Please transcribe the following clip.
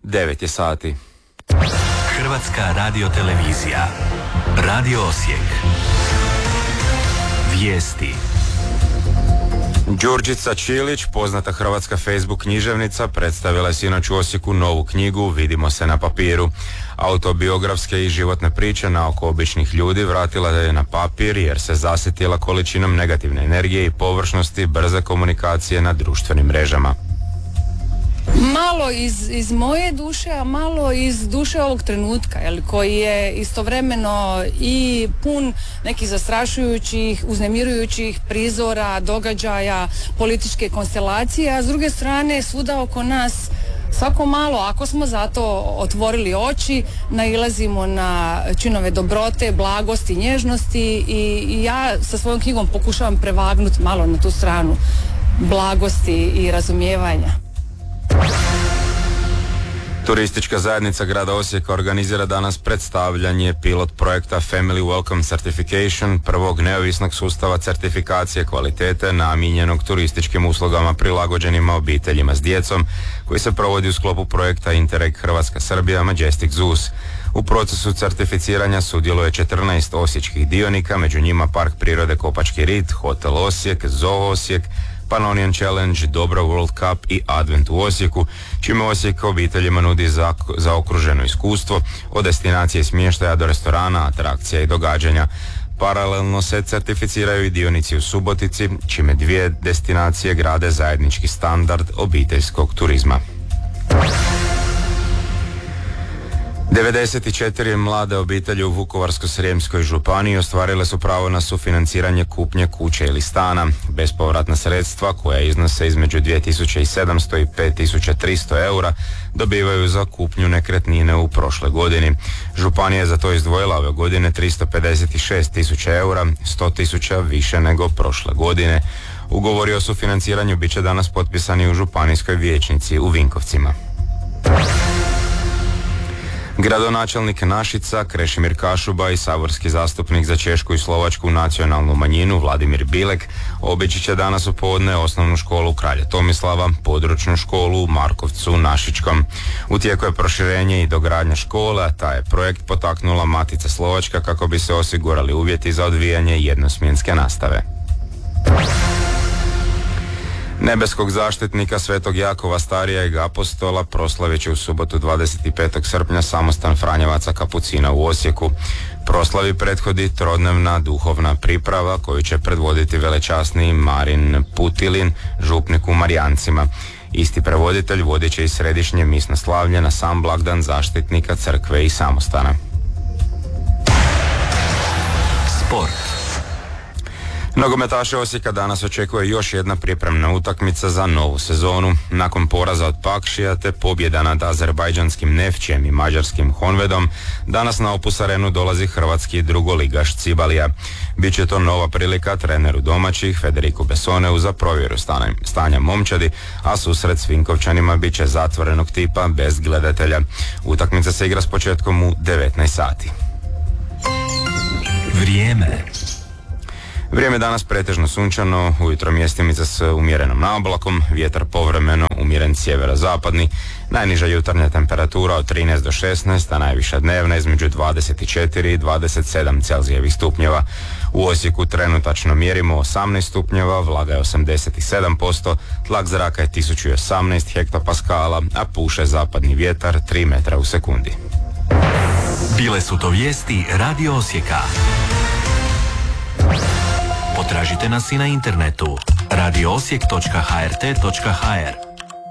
9 je sati. Hrvatska radiotelevizija. Radio Osijek. Vijesti. Đurđica Čilić, poznata hrvatska Facebook književnica, predstavila je sinoć u Osijeku novu knjigu Vidimo se na papiru. Autobiografske i životne priče na oko običnih ljudi vratila je na papir jer se zasitila količinom negativne energije i površnosti brze komunikacije na društvenim mrežama. Malo iz moje duše, a malo iz duše ovog trenutka, koji je istovremeno i pun nekih zastrašujućih, uznemirujućih prizora, događaja, političke konstelacije, a s druge strane svuda oko nas svako malo, ako smo zato otvorili oči, nailazimo na činove dobrote, blagosti, nježnosti i ja sa svojom knjigom pokušavam prevagnuti malo na tu stranu blagosti i razumijevanja. Turistička zajednica grada Osijeka organizira danas predstavljanje pilot projekta Family Welcome Certification, prvog neovisnog sustava certifikacije kvalitete namijenjenog turističkim uslugama prilagođenima obiteljima s djecom, koji se provodi u sklopu projekta Interreg Hrvatska-Srbija Majestic Zoos. U procesu certificiranja sudjeluje 14 osječkih dionika, među njima Park prirode Kopački rit, Hotel Osijek, Zoo Osijek, Pannonian Challenge, Dobra World Cup i Advent u Osijeku, čime Osijek obiteljima nudi zaokruženo iskustvo od destinacije smještaja do restorana, atrakcija i događanja. Paralelno se certificiraju i dionici u Subotici, čime dvije destinacije grade zajednički standard obiteljskog turizma. 94 mlade obitelji u Vukovarsko-srijemskoj županiji ostvarile su pravo na sufinanciranje kupnje kuće ili stana. Bespovratna sredstva, koja iznose između 2700 i 5300 eura, dobivaju za kupnju nekretnine u prošloj godini. Županija je za to izdvojila ove godine 356.000 eura, 100.000 više nego prošle godine. Ugovori o sufinanciranju bit će danas potpisani u županijskoj vijećnici u Vinkovcima. Gradonačelnik Našica Krešimir Kašuba i saborski zastupnik za češku i slovačku nacionalnu manjinu Vladimir Bilek obići će danas u podne osnovnu školu Kralja Tomislava, područnu školu u Markovcu Našičkom. U tijeku je proširenje i dogradnja škole, a taj je projekt potaknula Matica Slovačka kako bi se osigurali uvjeti za odvijanje jednosmjenske nastave. Nebeskog zaštitnika Svetog Jakova Starijeg apostola proslavit će u subotu 25. srpnja samostan Franjevaca Kapucina u Osijeku. Proslavi prethodi trodnevna duhovna priprava koju će predvoditi velečasni Marin Putilin, župnik u Marijancima. Isti prevoditelj vodit će i središnje misno slavlje na sam blagdan zaštitnika crkve i samostana. Sport. Nogometaše Osijeka danas očekuje još jedna pripremna utakmica za novu sezonu. Nakon poraza od Pakšija te pobjeda nad azerbajdžanskim Nefćem i mađarskim Honvedom, danas na Opus Arenu dolazi hrvatski drugoligaš Cibalija. Biće to nova prilika treneru domaćih Federiku Bessoneu za provjeru stanja momčadi, a susret s Vinkovčanima bit će zatvorenog tipa bez gledatelja. Utakmica se igra s početkom u 19 sati. Vrijeme danas pretežno sunčano, ujutro mjestimica s umjerenom naoblakom, vjetar povremeno umjeren sjeverozapadni, najniža jutarnja temperatura od 13 do 16, a najviša dnevna između 24 i 27 Celzijevih stupnjeva. U Osijeku trenutačno mjerimo 18 stupnjeva, vlaga je 87%, tlak zraka je 1018 hektopaskala, a puše zapadni vjetar 3 metra u sekundi. Bile su to vijesti Radio Osijeka. Potražite nas i na internetu radioosijek.hrt.hr.